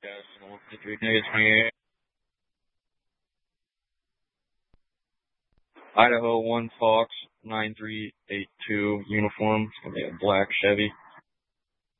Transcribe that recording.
Yes, 153, negative 28. Idaho 1 Fox 9382 uniform. It's gonna be a black Chevy.